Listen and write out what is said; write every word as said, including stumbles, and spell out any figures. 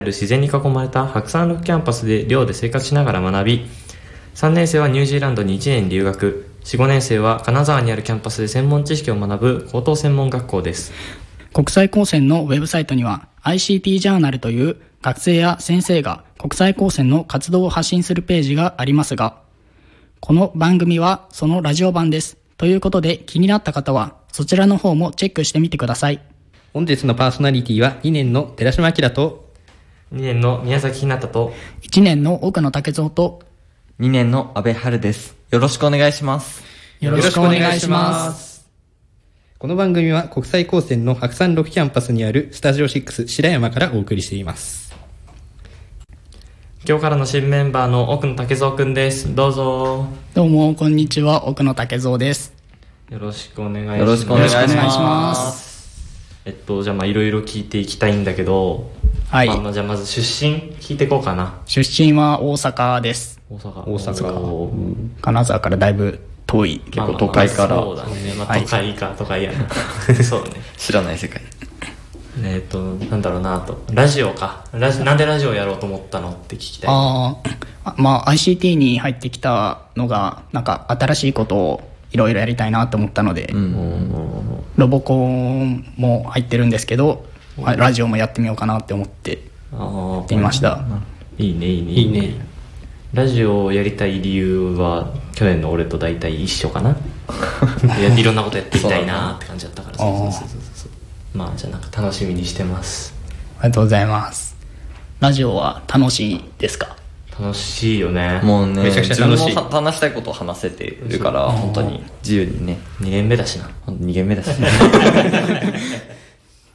自然に囲まれた白山六キャンパスで寮で生活しながら学び、さんねん生はニュージーランドにいちねん留学、よん、ごねん生は金沢にあるキャンパスで専門知識を学ぶ高等専門学校です。 国際高専のウェブサイトには アイシーティー ジャーナルという学生や先生が国際高専の活動を発信するページがありますが、この番組はそのラジオ版です。ということで気になった方はそちらの方もチェックしてみてください。 本日のパーソナリティはにねんの寺島明とにねんの宮崎ひなたといちねんの奥野武蔵とにねんの阿部春です。よろしくお願いします。 よろしくお願いします。 この番組は国際高専の白山ろくキャンパスにあるスタジオろく白山からお送りしています。 今日からの新メンバーの奥野武蔵くんです。どうぞ。 どうもこんにちは、奥野武蔵です。 よろしくお願いします。 よろしくお願いします。 よろしくお願いします。 えっとじゃあまあいろいろ聞いていきたいんだけど、 はい、 まあ、まあじゃあまず出身聞いていこうかな。 出身は大阪です。 大阪。 大阪。 金沢からだいぶ遠い、 結構都会から。 まあまあまあそうだね。まあ都会か、はい、都会やな。そうね。 知らない世界。 えっとなんだろうなと。ラジオか。ラジなんでラジオやろうと思ったのって聞きたい。 ああ、まあ アイシーティー に入ってきたのがなんか新しいことをいろいろやりたいなと思ったので、うん、ロボコンも入ってるんですけど、ラジオもやってみようかなって思ってやってみました。 いいねいいねいいね。ラジオをやりたい理由は去年の俺と大体一緒かな。い, やいろんなことやってみたいなって感じだったから。そうそうそうそうそう。まあじゃあなんか楽しみにしてます。 ありがとうございます。ラジオは楽しいですか？ 楽しいよね。 もうね、 めちゃくちゃ楽しい。 自分も話したいことを話せてるから本当に自由にね。 にねんめだしな。 にねんめだし